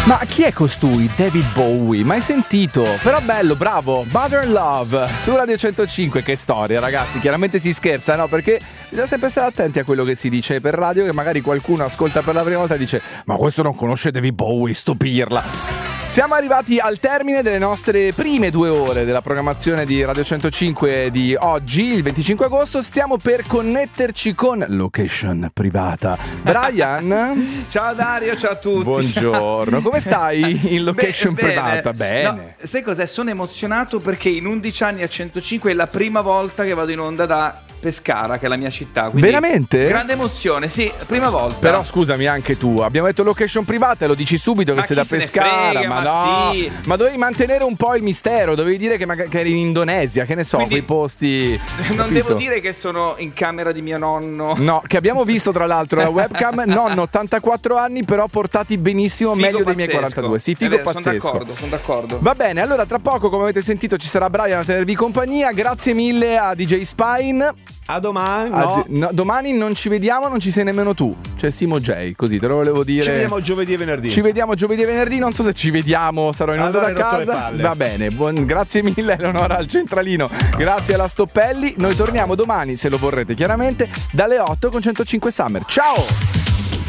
Ma chi è costui? David Bowie, mai sentito? Però bello, bravo, Modern Love su Radio 105. Che storia, ragazzi, chiaramente si scherza, no? Perché bisogna sempre stare attenti a quello che si dice per radio, che magari qualcuno ascolta per la prima volta e dice ma questo non conosce David Bowie, stupirla. Siamo arrivati al termine delle nostre prime 2 ore della programmazione di Radio 105 di oggi, il 25 agosto. Stiamo per connetterci con Location Privata. Brian? Ciao Dario, ciao a tutti. Buongiorno, come stai in Location Privata? Bene. No, sai cos'è? Sono emozionato perché in 11 anni a 105 è la prima volta che vado in onda da Pescara, che è la mia città. Veramente? Grande emozione, sì, prima volta. Però scusami, anche tu, abbiamo detto Location Privata e lo dici subito che sei da Pescara. Frega, ma no, sì. ma dovevi mantenere un po' il mistero, dovevi dire che eri in Indonesia, che ne so, Quindi quei posti. non capito? devo dire che sono in camera di mio nonno. No, che abbiamo visto tra l'altro la webcam. Nonno, 84 anni, però portati benissimo, Figo meglio dei miei pazzesco. 42. Sì, figo pazzesco. Sono d'accordo. Va bene, allora tra poco, come avete sentito, ci sarà Brian a tenervi compagnia. Grazie mille a DJ Spine. A domani. No, domani non ci vediamo, non ci sei nemmeno tu. C'è Simo J, così te lo volevo dire. Ci vediamo giovedì e venerdì. Ci vediamo giovedì e venerdì. Non so se ci vediamo, sarò in onda Allora da hai rotto le casa. palle. Va bene, grazie mille Eleonora al centralino. Grazie alla Stoppelli. Noi torniamo domani, se lo vorrete chiaramente, dalle 8 con 105 Summer. Ciao!